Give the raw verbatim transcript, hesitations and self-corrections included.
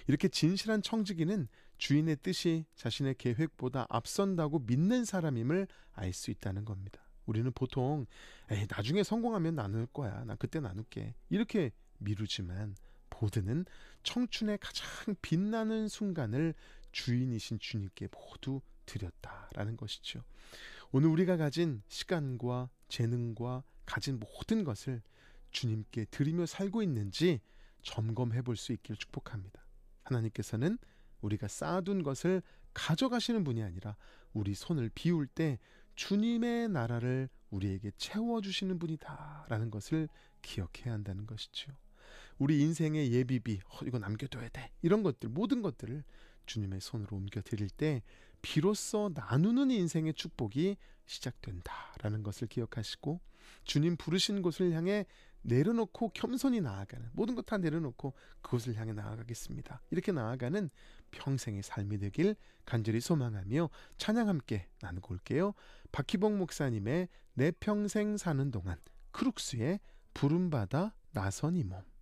이렇게 진실한 청지기는 주인의 뜻이 자신의 계획보다 앞선다고 믿는 사람임을 알 수 있다는 겁니다. 우리는 보통 에이, 나중에 성공하면 나눌 거야. 나 그때 나눌게. 이렇게 미루지만 보드는 청춘의 가장 빛나는 순간을 주인이신 주님께 모두 드렸다라는 것이죠. 오늘 우리가 가진 시간과 재능과 가진 모든 것을 주님께 드리며 살고 있는지 점검해 볼 수 있기를 축복합니다. 하나님께서는 우리가 쌓아둔 것을 가져가시는 분이 아니라 우리 손을 비울 때 주님의 나라를 우리에게 채워주시는 분이다라는 것을 기억해야 한다는 것이죠. 우리 인생의 예비비, 어, 이거 남겨둬야 돼. 이런 것들, 모든 것들을 주님의 손으로 옮겨 드릴 때 비로소 나누는 인생의 축복이 시작된다라는 것을 기억하시고, 주님 부르신 곳을 향해 내려놓고 겸손히 나아가는, 모든 것 다 내려놓고 그곳을 향해 나아가겠습니다, 이렇게 나아가는 평생의 삶이 되길 간절히 소망하며 찬양 함께 나누고 올게요. 박희봉 목사님의 내 평생 사는 동안, 크룩스의 부름받아 나선 이 몸.